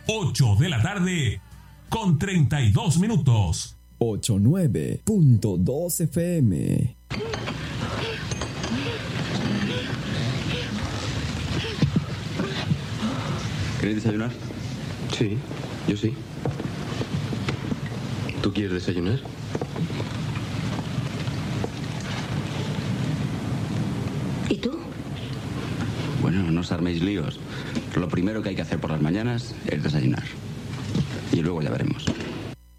8 de la tarde con 32 minutos. 89.2 FM. ¿Queréis desayunar? Sí, yo sí. ¿Tú quieres desayunar? ¿Y tú? Bueno, no os arméis líos. Lo primero que hay que hacer por las mañanas es desayunar. Y luego ya veremos.